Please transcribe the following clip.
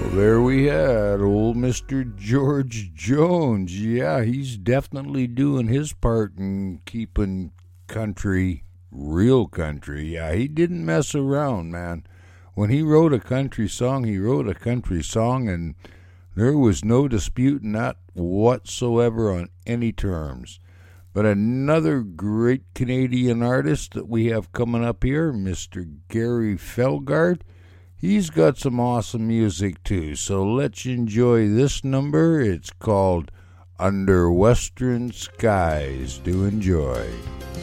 There we had old Mr. George Jones. Yeah, he's definitely doing his part in keeping country real country. Yeah, he didn't mess around, man. When he wrote a country song, he wrote a country song, and there was no disputing that whatsoever on any terms. But another great Canadian artist that we have coming up here, Mr. Gary Felgard, he's got some awesome music too. So let's enjoy this number. It's called Under Western Skies. Do enjoy.